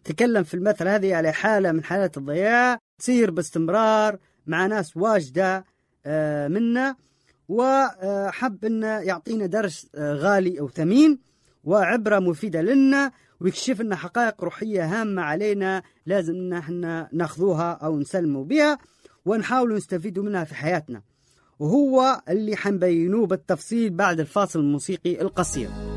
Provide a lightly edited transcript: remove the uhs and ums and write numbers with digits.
تكلم في المثل هذه على حالة من حالات الضياع تصير باستمرار مع ناس واجدة منا، وحب أن يعطينا درس غالي أو ثمين وعبرة مفيدة لنا، ويكشف لنا حقائق روحية هامة علينا لازم أن احنا ناخذوها أو نسلموا بها ونحاول نستفيدوا منها في حياتنا، وهو اللي حنبينوه بالتفصيل بعد الفاصل الموسيقي القصير.